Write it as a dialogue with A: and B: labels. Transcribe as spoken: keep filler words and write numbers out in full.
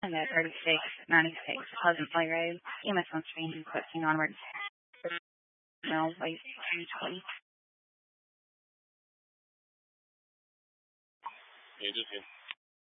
A: And at thirty-six ninety-six Pleasant Valley Road, E M S on screen requesting onward. Well, wait, twenty.
B: Yeah, just